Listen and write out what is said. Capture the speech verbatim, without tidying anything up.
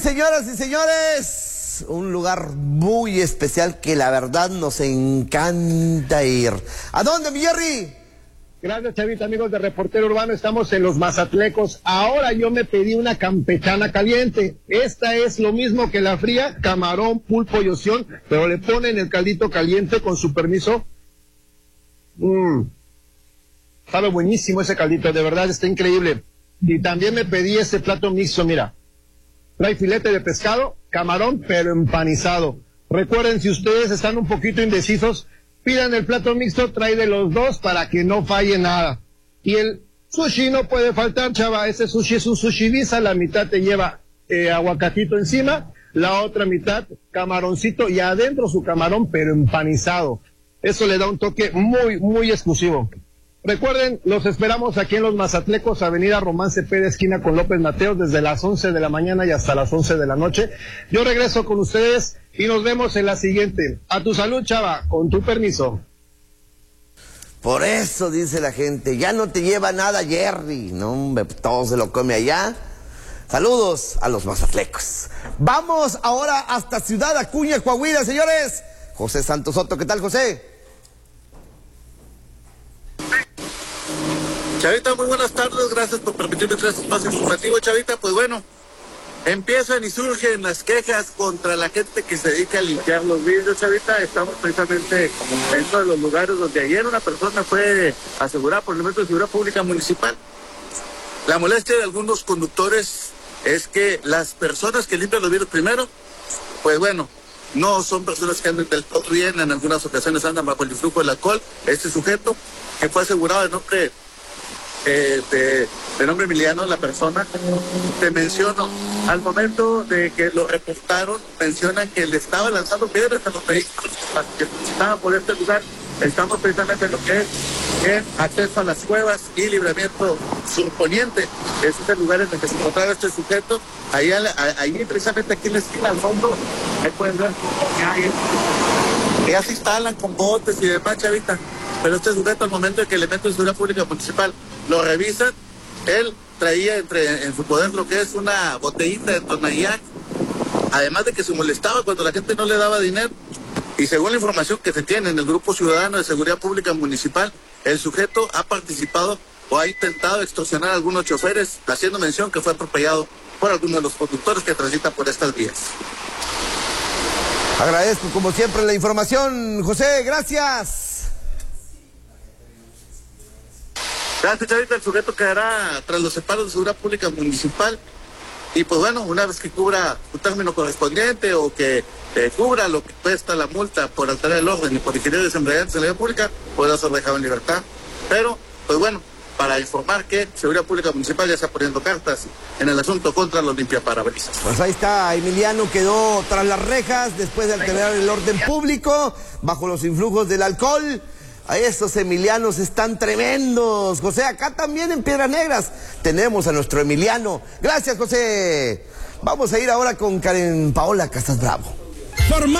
señoras y señores, un lugar muy especial que la verdad nos encanta ir. ¿A dónde, mi Jerry? Gracias, Chavita, amigos de Reportero Urbano. Estamos en los Mazatlecos. Ahora yo me pedí una campechana caliente. Esta es lo mismo que la fría, camarón, pulpo y ostión, pero le ponen el caldito caliente con su permiso. Mmm. Sabe buenísimo ese caldito, de verdad está increíble. Y también me pedí este plato mixto, mira. Trae filete de pescado, camarón, pero empanizado. Recuerden, si ustedes están un poquito indecisos, pidan el plato mixto, trae de los dos para que no falle nada. Y el sushi no puede faltar, chava. Ese sushi es un sushi visa, la mitad te lleva eh, aguacatito encima, la otra mitad camaroncito y adentro su camarón, pero empanizado. Eso le da un toque muy, muy exclusivo. Recuerden, los esperamos aquí en los Mazatlecos, avenida Román Cepeda, esquina con López Mateos, desde las once de la mañana y hasta las once de la noche. Yo regreso con ustedes y nos vemos en la siguiente. A tu salud, chava, con tu permiso. Por eso dice la gente, ya no te lleva nada Jerry. No, hombre, todo se lo come allá. Saludos a los Mazatlecos. Vamos ahora hasta Ciudad Acuña, Coahuila, señores. José Santos Soto, ¿qué tal, José? Chavita, muy buenas tardes, gracias por permitirme entrar a este espacio informativo, Chavita. Pues bueno, empiezan y surgen las quejas contra la gente que se dedica a limpiar los vidrios, Chavita. Estamos precisamente en uno de los lugares donde ayer una persona fue asegurada por el Elemento de Seguridad Pública Municipal. La molestia de algunos conductores es que las personas que limpian los vidrios primero, pues bueno, no son personas que andan del todo bien, en algunas ocasiones andan bajo el influjo del alcohol. Este sujeto que fue asegurado de nombre Eh, de, de nombre Emiliano, la persona, te menciono, al momento de que lo reportaron, mencionan que le estaba lanzando piedras a los vehículos que estaban por este lugar. Estamos precisamente en lo que es en acceso a las cuevas y libramiento surponiente. Ese es el lugar en el que se encontraba este sujeto. Ahí, ahí precisamente aquí en la esquina al fondo, ahí pueden ver que hay, que ya se instalan con botes y demás, Chavita. Pero este sujeto, al momento de que el Elemento de Seguridad Pública Municipal lo revisan, él traía entre en su poder lo que es una botellita de Tonayán, además de que se molestaba cuando la gente no le daba dinero. Y según la información que se tiene en el Grupo Ciudadano de Seguridad Pública Municipal, el sujeto ha participado o ha intentado extorsionar a algunos choferes, haciendo mención que fue atropellado por algunos de los conductores que transitan por estas vías. Agradezco como siempre la información, José, gracias. Gracias, Chavita. El sujeto quedará tras los separos de Seguridad Pública Municipal y pues bueno, una vez que cubra su término correspondiente o que eh, cubra lo que cuesta la multa por alterar el orden y por ingerir desembriagantes en la vía pública, podrá ser dejado en libertad. Pero, pues bueno, para informar que Seguridad Pública Municipal ya está poniendo cartas en el asunto contra los limpiaparabrisas. Pues ahí está, Emiliano quedó tras las rejas después de alterar el orden público, bajo los influjos del alcohol. A estos Emilianos están tremendos. José, acá también en Piedras Negras tenemos a nuestro Emiliano. Gracias, José. Vamos a ir ahora con Karen Paola Casas Bravo.